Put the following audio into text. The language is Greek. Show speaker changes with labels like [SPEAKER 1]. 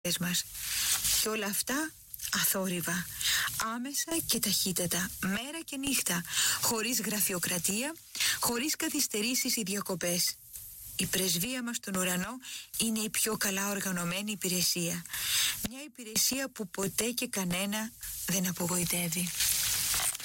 [SPEAKER 1] μας. Και όλα αυτά αθόρυβα, άμεσα και ταχύτατα, μέρα και νύχτα, χωρίς γραφειοκρατία, χωρίς καθυστερήσεις ή διακοπές. Η πρεσβεία μας στον ουρανό είναι η πιο καλά οργανωμένη υπηρεσία. Μια υπηρεσία που ποτέ και κανένα δεν απογοητεύει.